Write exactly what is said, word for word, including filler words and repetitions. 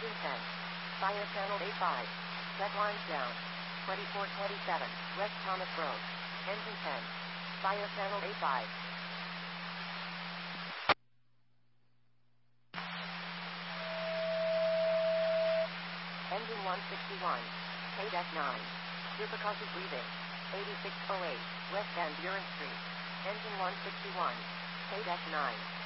Engine ten. Fire channel A five. Set lines down. twenty-four twenty-seven, West Thomas Road. Engine ten. Fire channel A five. Engine one sixty-one. K nine. Difficulty breathing. eighty-six oh eight, West End Buren Street. Engine one sixty-one. K nine.